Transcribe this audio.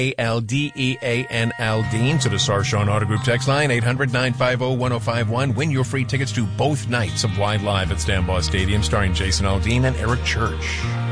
Aldean Aldean to the Sarshawn Auto Group text line 800-950-1051. Win your free tickets to both nights of Wide Live at Stambaugh Stadium starring Jason Aldean and Eric Church.